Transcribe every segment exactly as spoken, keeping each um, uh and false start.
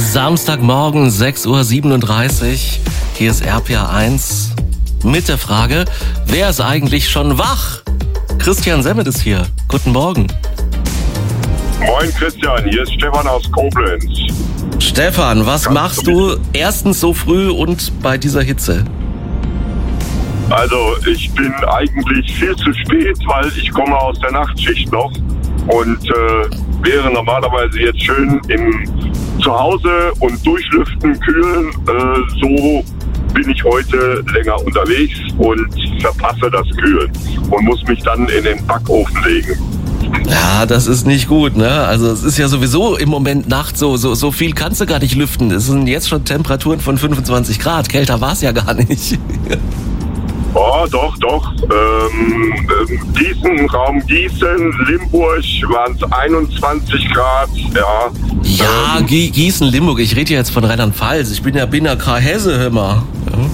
Samstagmorgen, sechs Uhr siebenunddreißig. Hier ist R P R eins mit der Frage, wer ist eigentlich schon wach? Christian Semmet ist hier. Guten Morgen. Moin Christian, hier ist Stefan aus Koblenz. Stefan, was Kannst machst du du erstens so früh und bei dieser Hitze? Also ich bin eigentlich viel zu spät, weil ich komme aus der Nachtschicht noch und äh, wäre normalerweise jetzt schön im Zuhause und durchlüften, kühlen. Äh, so bin ich heute länger unterwegs und verpasse das Kühlen und muss mich dann in den Backofen legen. Ja, das ist nicht gut, ne? Also es ist ja sowieso im Moment Nacht so, so, so viel kannst du gar nicht lüften. Es sind jetzt schon Temperaturen von fünfundzwanzig Grad. Kälter war es ja gar nicht. Oh, doch, doch. Ähm, ähm, Gießen, Raum Gießen, Limburg waren es einundzwanzig Grad, ja. Ja, ähm, Gie- Gießen, Limburg. Ich rede ja jetzt von Rheinland-Pfalz. Ich bin ja bin ja Hesse, hör mal.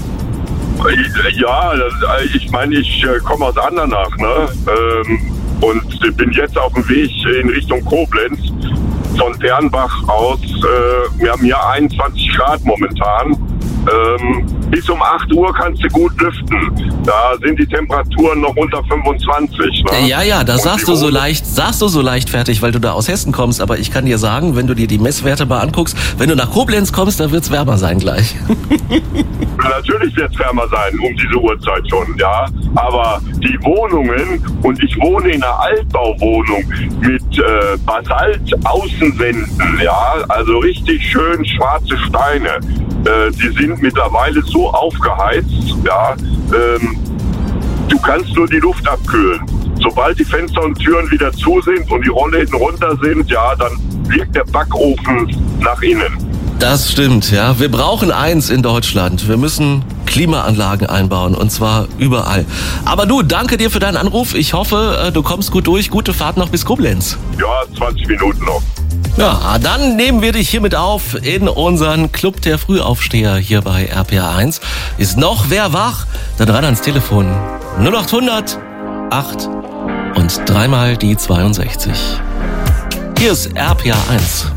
Ja, das, ich meine, ich äh, komme aus Andernach, ne? Ähm, und bin jetzt auf dem Weg in Richtung Koblenz von Dernbach aus. Äh, wir haben hier einundzwanzig Grad momentan. Ähm, bis um acht Uhr kannst du gut lüften. Da sind die Temperaturen noch unter fünfundzwanzig. Ne? Ja, ja, da Und sagst die du so Wohnung- leicht, sagst du so leichtfertig, weil du da aus Hessen kommst. Aber ich kann dir sagen, wenn du dir die Messwerte mal anguckst, wenn du nach Koblenz kommst, da wird's wärmer sein gleich. Natürlich wird es wärmer sein um diese Uhrzeit schon, ja. Aber die Wohnungen, und ich wohne in einer Altbauwohnung mit äh, Basalt-Außenwänden, ja, also richtig schön schwarze Steine. Äh, die sind mittlerweile so aufgeheizt, ja. Ähm, du kannst nur die Luft abkühlen. Sobald die Fenster und Türen wieder zu sind und die Rollläden runter sind, ja, dann wirkt der Backofen nach innen. Das stimmt, ja. Wir brauchen eins in Deutschland. Wir müssen Klimaanlagen einbauen und zwar überall. Aber du, danke dir für deinen Anruf. Ich hoffe, du kommst gut durch. Gute Fahrt noch bis Koblenz. Ja, zwanzig Minuten noch. Ja, dann nehmen wir dich hiermit auf in unseren Club der Frühaufsteher hier bei R P R eins. Ist noch wer wach? Dann ran ans Telefon. null acht hundert acht und dreimal die zweiundsechzig. Hier ist R P R eins.